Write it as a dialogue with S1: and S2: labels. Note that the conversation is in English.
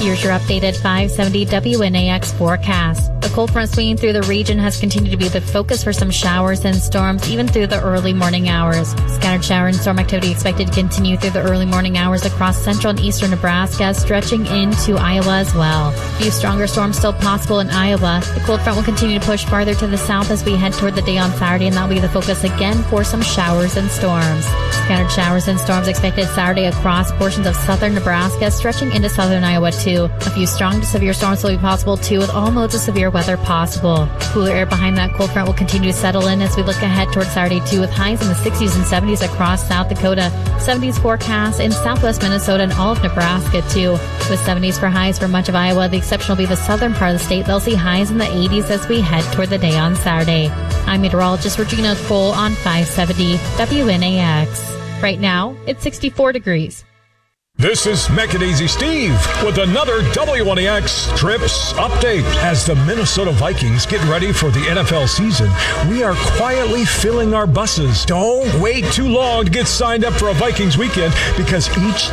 S1: Here's your updated 570 WNAX forecast. The cold front swinging through the region has continued to be the focus for some showers and storms, even through the early morning hours. Scattered shower and storm activity expected to continue through the early morning hours across central and eastern Nebraska, stretching into Iowa as well. A few stronger storms still possible in Iowa. The cold front will continue to push farther to the south as we head toward the day on Saturday, and that will be the focus again for some showers and storms. Scattered showers and storms expected Saturday across portions of southern Nebraska, stretching into southern Iowa too. A few strong to severe storms will be possible too, with all modes of severe weather possible. Cooler air behind that cold front will continue to settle in as we look ahead towards Saturday too, with highs in the 60s and 70s across South Dakota, 70s forecast in southwest Minnesota and all of Nebraska too, with 70s for highs for much of Iowa. The exception will be the southern part of the state. They'll see highs in the 80s as we head toward the day on Saturday. I'm meteorologist Regina Cole on 570 WNAX. Right now, it's 64 degrees.
S2: This is Make It Easy Steve with another WNAX Trips update. As the Minnesota Vikings get ready for the NFL season, we are quietly filling our buses. Don't wait too long to get signed up for a Vikings weekend, because each